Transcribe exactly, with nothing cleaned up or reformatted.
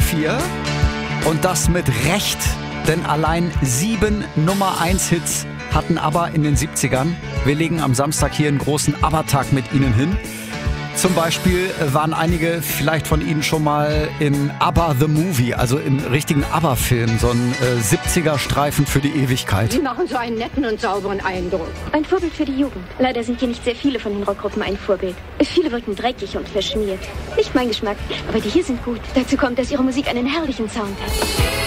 vier. Und das mit Recht, denn allein sieben Nummer eins Hits hatten ABBA in den siebzigern. Wir legen am Samstag hier einen großen ABBA-Tag mit Ihnen hin. Zum Beispiel waren einige vielleicht von Ihnen schon mal in ABBA The Movie, also im richtigen ABBA-Film, so ein äh, siebziger-Streifen für die Ewigkeit. Sie machen so einen netten und sauberen Eindruck. Ein Vorbild für die Jugend. Leider sind hier nicht sehr viele von den Rockgruppen ein Vorbild. Viele wirken dreckig und verschmiert. Nicht mein Geschmack, aber die hier sind gut. Dazu kommt, dass ihre Musik einen herrlichen Sound hat.